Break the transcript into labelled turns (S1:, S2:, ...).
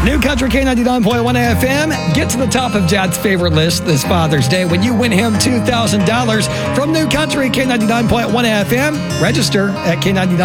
S1: New Country K99.1 FM. Get to the top of Dad's favorite list this Father's Day when you win him $2,000 from New Country K99.1 FM. Register at K99.